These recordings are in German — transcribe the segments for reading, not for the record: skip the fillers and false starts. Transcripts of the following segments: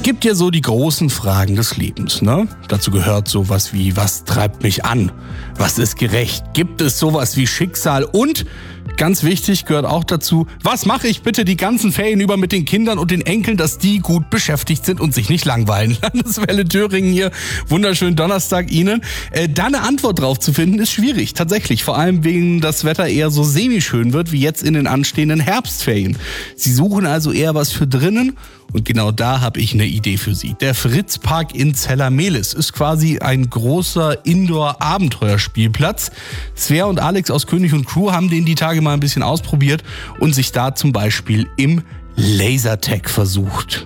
gibt ja so die großen Fragen des Lebens, ne? Dazu gehört sowas wie, was treibt mich an? Was ist gerecht? Gibt es sowas wie Schicksal? Und ganz wichtig gehört auch dazu, was mache ich bitte die ganzen Ferien über mit den Kindern und den Enkeln, dass die gut beschäftigt sind und sich nicht langweilen? Landeswelle Thüringen hier, wunderschönen Donnerstag Ihnen. Da eine Antwort drauf zu finden, ist schwierig, tatsächlich. Vor allem wegen das Wetter eher so semi-schön wird, wie jetzt in den anstehenden Herbstferien. Sie suchen also eher was für drinnen. Und genau da habe ich eine Idee für Sie. Der Fritzpark in Zellermehlis ist quasi ein großer Indoor-Abenteuerspielplatz. Svea und Alex aus König und Crew haben den die Tage mal ein bisschen ausprobiert und sich da zum Beispiel im Lasertag versucht.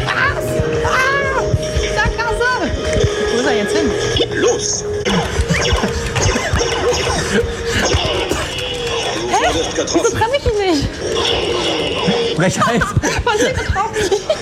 Sackgasse! Wo ist er jetzt hin? Los! Hä? Wieso treffe ich ihn nicht? Frechheit. Was ist getroffen?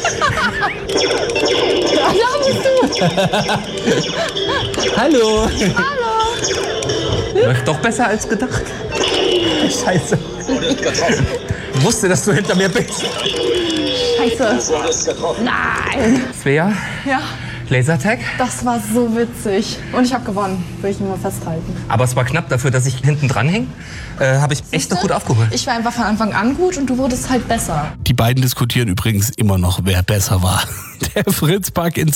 Da bist du. Hallo. Hallo. Läuft doch besser als gedacht. Scheiße. Ich wusste, dass du hinter mir bist. Scheiße. Nein. Svea, Ja, Lasertag. das war so witzig. Und ich habe gewonnen, will ich nur mal festhalten. Aber es war knapp dafür, dass ich hinten dran hing. Habe ich echt noch gut aufgeholt. Ich war einfach von Anfang an gut und du wurdest halt besser. Die beiden diskutieren übrigens immer noch, wer besser war. Der Fritzpark in